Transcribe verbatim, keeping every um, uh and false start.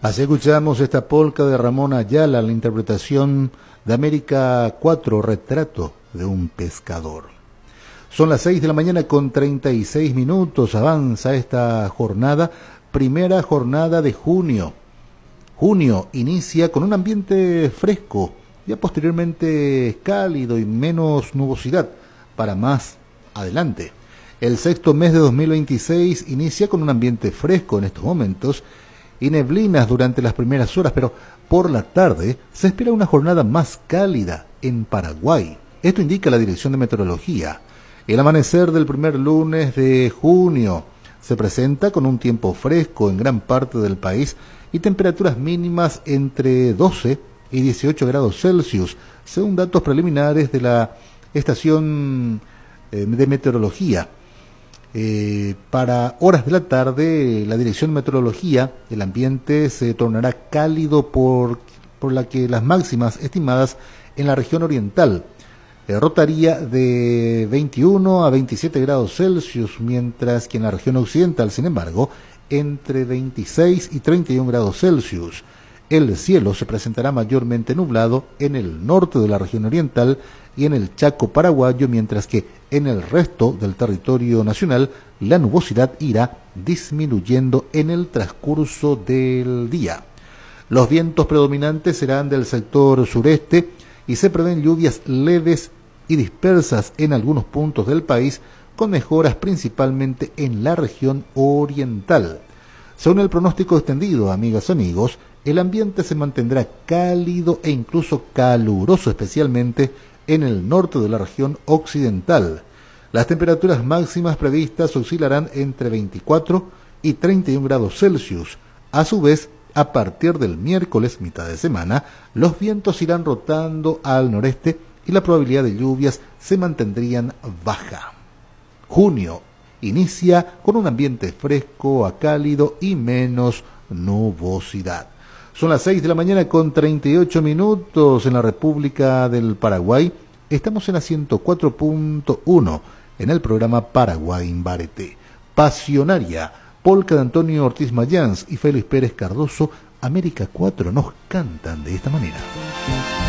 Así escuchamos esta polca de Ramón Ayala, la interpretación de América cuatro, Retrato de un pescador. Son las seis de la mañana con treinta y seis minutos, avanza esta jornada, primera jornada de junio. Junio inicia con un ambiente fresco, ya posteriormente cálido y menos nubosidad para más adelante. El sexto mes de dos mil veintiséis inicia con un ambiente fresco en estos momentos y neblinas durante las primeras horas, pero por la tarde se espera una jornada más cálida en Paraguay. Esto indica la Dirección de Meteorología. El amanecer del primer lunes de junio se presenta con un tiempo fresco en gran parte del país y temperaturas mínimas entre doce y dieciocho grados Celsius, según datos preliminares de la estación eh, de meteorología. Eh, para horas de la tarde, la Dirección de Meteorología, el ambiente se tornará cálido por, por la que las máximas estimadas en la región oriental eh, rotaría de veintiuno a veintisiete grados Celsius, mientras que en la región occidental, sin embargo, entre veintiséis y treinta y un grados Celsius. El cielo se presentará mayormente nublado en el norte de la región oriental y en el Chaco paraguayo, mientras que en el resto del territorio nacional la nubosidad irá disminuyendo en el transcurso del día. Los vientos predominantes serán del sector sureste y se prevén lluvias leves y dispersas en algunos puntos del país, con mejoras principalmente en la región oriental. Según el pronóstico extendido, amigas y amigos, el ambiente se mantendrá cálido e incluso caluroso, especialmente en el norte de la región occidental. Las temperaturas máximas previstas oscilarán entre veinticuatro y treinta y un grados Celsius. A su vez, a partir del miércoles, mitad de semana, los vientos irán rotando al noreste y la probabilidad de lluvias se mantendrían baja. Junio inicia con un ambiente fresco a cálido y menos nubosidad. Son las seis de la mañana con treinta y ocho minutos en la República del Paraguay. Estamos en la ciento cuatro punto uno en el programa Paraguay en Barete. Pasionaria, polca de Antonio Ortiz Mayans y Félix Pérez Cardoso, América cuatro nos cantan de esta manera.